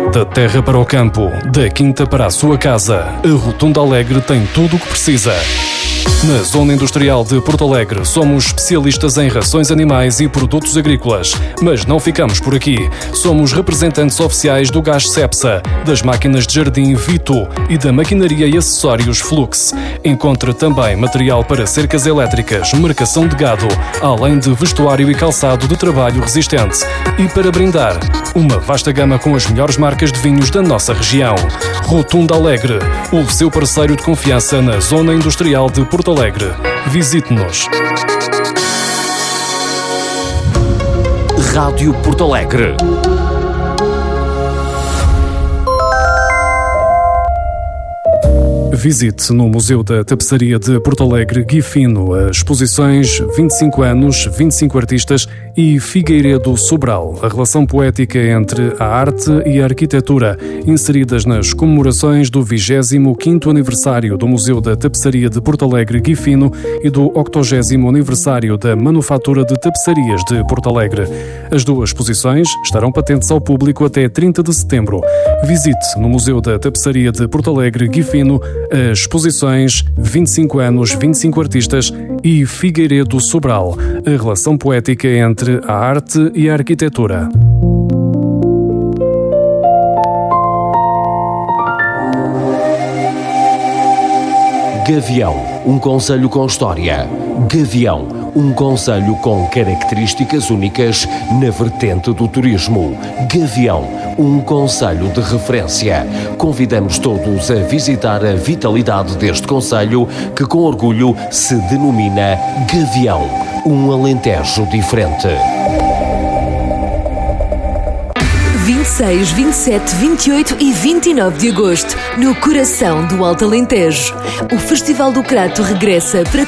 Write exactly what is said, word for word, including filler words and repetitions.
Da terra para o campo, da quinta para a sua casa, a Rotunda Alegre tem tudo o que precisa. Na Zona Industrial de Porto Alegre, somos especialistas em rações animais e produtos agrícolas. Mas não ficamos por aqui. Somos representantes oficiais do gás Cepsa, das máquinas de jardim Vito e da maquinaria e acessórios Flux. Encontra também material para cercas elétricas, marcação de gado, além de vestuário e calçado de trabalho resistente. E para brindar, uma vasta gama com as melhores marcas de vinhos da nossa região. Rotunda Alegre, o seu parceiro de confiança na Zona Industrial de Porto Alegre. Visite-nos. Rádio Porto Alegre. Visite no Museu da Tapeçaria de Porto Alegre Guifino as exposições vinte e cinco anos, vinte e cinco artistas e Figueiredo Sobral, a relação poética entre a arte e a arquitetura, inseridas nas comemorações do vigésimo quinto aniversário do Museu da Tapeçaria de Porto Alegre Guifino e do octogésimo aniversário da Manufatura de Tapeçarias de Porto Alegre. As duas exposições estarão patentes ao público até trinta de setembro. Visite no Museu da Tapeçaria de Porto Alegre Guifino as exposições vinte e cinco anos, vinte e cinco artistas e Figueiredo Sobral, a relação poética entre a arte e a arquitetura. Gavião, um concelho com história. Gavião, um concelho com características únicas na vertente do turismo. Gavião, um concelho de referência. Convidamos todos a visitar a vitalidade deste concelho que com orgulho se denomina Gavião, um Alentejo diferente. vinte e seis, vinte e sete, vinte e oito e vinte e nove de agosto, no coração do Alto Alentejo. O Festival do Crato regressa para